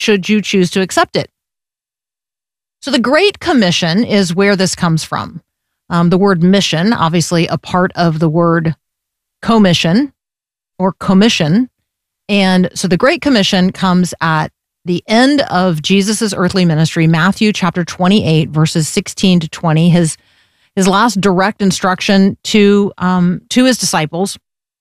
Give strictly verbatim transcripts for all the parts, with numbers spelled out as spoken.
should you choose to accept it. So the Great Commission is where this comes from. Um, the word mission, obviously a part of the word commission or commission. And so the Great Commission comes at the end of Jesus's earthly ministry, Matthew chapter twenty-eight, verses sixteen to twenty, his his last direct instruction to um, to his disciples.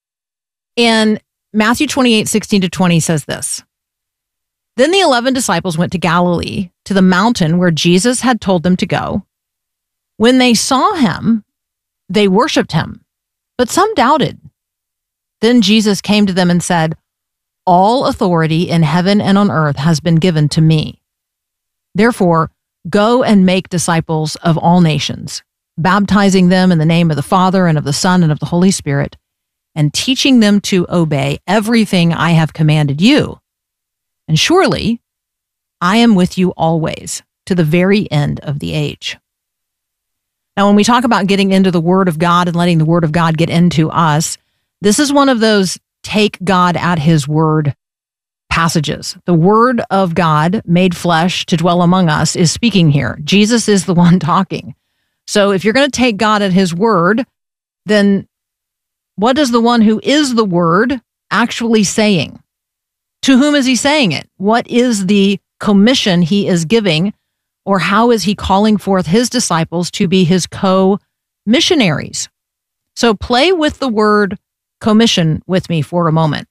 And Matthew twenty-eight, sixteen to twenty says this. Then the eleven disciples went to Galilee, to the mountain where Jesus had told them to go. When they saw him, they worshiped him, but some doubted. Then Jesus came to them and said, all authority in heaven and on earth has been given to me. Therefore, go and make disciples of all nations, baptizing them in the name of the Father and of the Son and of the Holy Spirit, and teaching them to obey everything I have commanded you. And surely, I am with you always, to the very end of the age. Now, when we talk about getting into the Word of God and letting the Word of God get into us, this is one of those take God at his word passages. The Word of God made flesh to dwell among us is speaking here. Jesus is the one talking. So if you're going to take God at his word, then what is the one who is the Word actually saying? To whom is he saying it? What is the commission he is giving, or how is he calling forth his disciples to be his co-missionaries? So play with the word commission with me for a moment.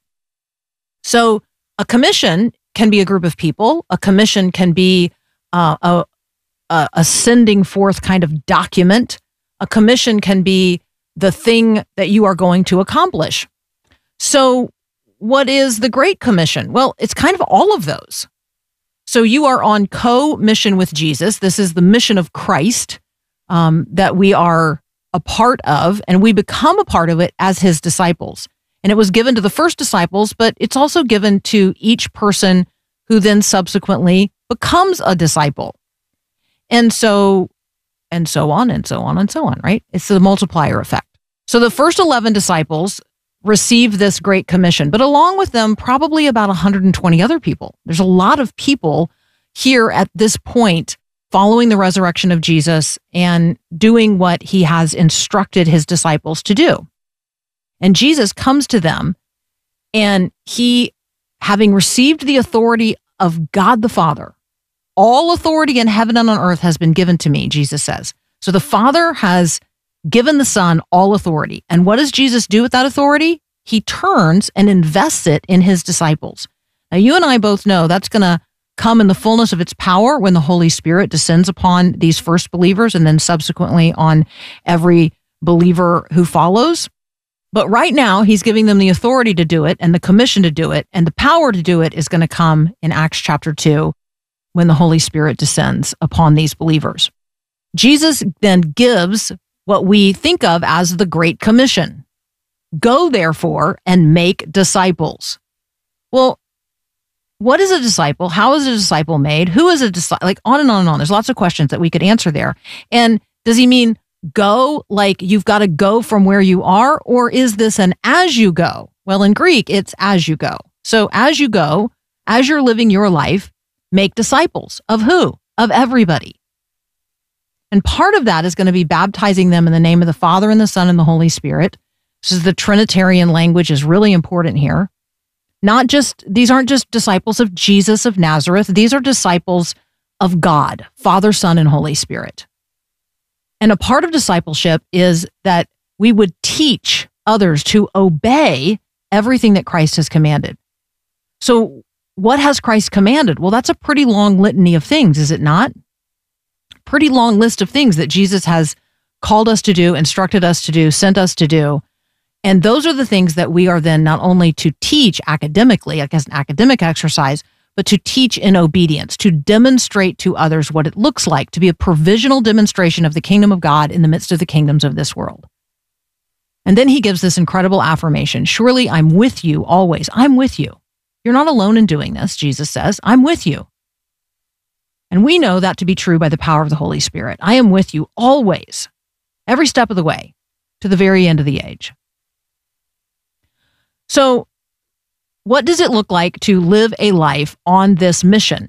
So a commission can be a group of people. A commission can be uh, a, a, a sending forth kind of document. A commission can be the thing that you are going to accomplish. So what is the Great Commission? Well, it's kind of all of those. So you are on co-mission with Jesus. This is the mission of Christ um, that we are a part of, and we become a part of it as his disciples. And it was given to the first disciples, but it's also given to each person who then subsequently becomes a disciple. And so, and so on, and so on, and so on, right? It's the multiplier effect. So the first eleven disciples received this Great Commission, but along with them, probably about one hundred twenty other people. There's a lot of people here at this point following the resurrection of Jesus and doing what he has instructed his disciples to do. And Jesus comes to them, and he, having received the authority of God the Father, all authority in heaven and on earth has been given to me, Jesus says. So the Father has given the Son all authority. And what does Jesus do with that authority? He turns and invests it in his disciples. Now, you and I both know that's going to come in the fullness of its power when the Holy Spirit descends upon these first believers and then subsequently on every believer who follows. But right now, he's giving them the authority to do it and the commission to do it, and the power to do it is going to come in Acts chapter two when the Holy Spirit descends upon these believers. Jesus then gives what we think of as the Great Commission. Go, therefore, and make disciples. Well, what is a disciple? How is a disciple made? Who is a disciple? Like on and on and on. There's lots of questions that we could answer there. And does he mean go, like you've got to go from where you are? Or is this an as you go? Well, in Greek, it's as you go. So as you go, as you're living your life, make disciples. Of who? Of everybody. And part of that is going to be baptizing them in the name of the Father and the Son and the Holy Spirit. This is the Trinitarian language is really important here. Not just, these aren't just disciples of Jesus of Nazareth. These are disciples of God, Father, Son, and Holy Spirit. And a part of discipleship is that we would teach others to obey everything that Christ has commanded. So what has Christ commanded? Well, that's a pretty long litany of things, is it not? Pretty long list of things that Jesus has called us to do, instructed us to do, sent us to do. And those are the things that we are then not only to teach academically, like as an academic exercise, but to teach in obedience, to demonstrate to others what it looks like to be a provisional demonstration of the kingdom of God in the midst of the kingdoms of this world. And then he gives this incredible affirmation. Surely I'm with you always. I'm with you. You're not alone in doing this, Jesus says. I'm with you. And we know that to be true by the power of the Holy Spirit. I am with you always, every step of the way, to the very end of the age. So What does it look like to live a life on this mission?